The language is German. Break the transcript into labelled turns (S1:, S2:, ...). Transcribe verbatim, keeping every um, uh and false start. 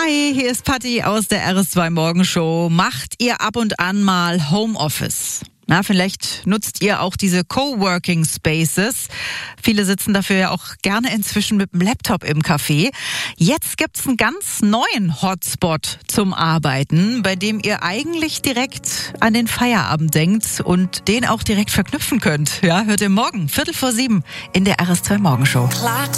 S1: Hi, hier ist Patti aus der R S zwei Morgenshow. Macht ihr ab und an mal Homeoffice? Na, vielleicht nutzt ihr auch diese Coworking Spaces. Viele sitzen dafür ja auch gerne inzwischen mit dem Laptop im Café. Jetzt gibt's einen ganz neuen Hotspot zum Arbeiten, bei dem ihr eigentlich direkt an den Feierabend denkt und den auch direkt verknüpfen könnt. Ja, hört ihr morgen, Viertel vor sieben in der R S zwei Morgenshow.
S2: Clock